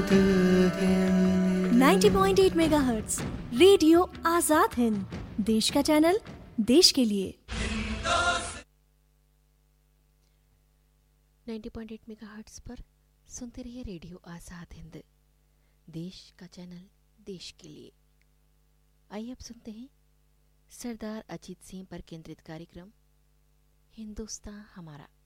90.8 megahertz radio Azad Hind, देश का channel, देश के लिए। 90.8 मेगाहर्ट्ज पर सुनते रहिए रेडियो आजाद हिंद, देश का चैनल, देश के लिए। आइए अब सुनते हैं सरदार अजीत सिंह पर केंद्रित कार्यक्रम हिंदुस्तान हमारा।